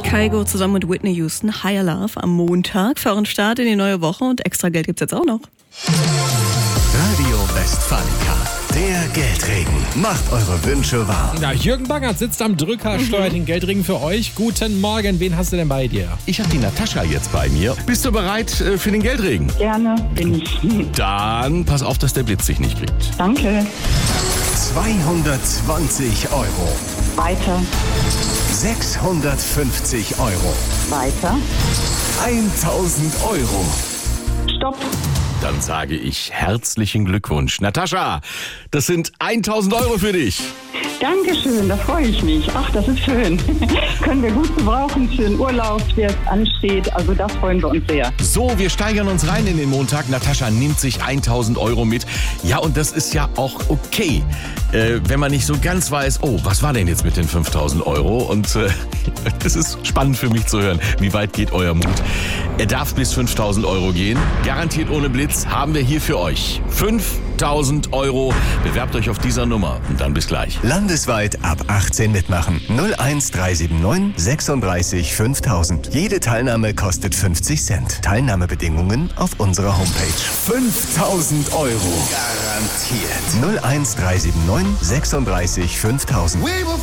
Kygo zusammen mit Whitney Houston, Higher Love am Montag für euren Start in die neue Woche und extra Geld gibt's jetzt auch noch. Radio Westfalica, der Geldregen. Macht eure Wünsche wahr. Ja, Jürgen Bangert sitzt am Drücker, steuert den Geldregen für euch. Guten Morgen, wen hast du denn bei dir? Ich habe die Natascha jetzt bei mir. Bist du bereit für den Geldregen? Gerne bin ich. Dann pass auf, dass der Blitz dich nicht kriegt. Danke. 220 €. Weiter. 650 €. Weiter. 1000 €. Stopp. Dann sage ich herzlichen Glückwunsch. Natascha, das sind 1000 € für dich. Dankeschön, da freue ich mich. Ach, das ist schön. Können wir gut gebrauchen für den Urlaub, der ansteht. Also das freuen wir uns sehr. So, wir steigern uns rein in den Montag. Natascha nimmt sich 1000 € mit. Ja, und das ist ja auch okay, wenn man nicht so ganz weiß, oh, was war denn jetzt mit den 5000 €? Und das ist spannend für mich zu hören. Wie weit geht euer Mut? Er darf bis 5000 € gehen. Garantiert ohne Blitz haben wir hier für euch 5000 €. Bewerbt euch auf dieser Nummer und dann bis gleich. Landesweit ab 18 mitmachen. 01379 36 5000. Jede Teilnahme kostet 50 Cent. Teilnahmebedingungen auf unserer Homepage. 5000 € garantiert. 01379 36 5000.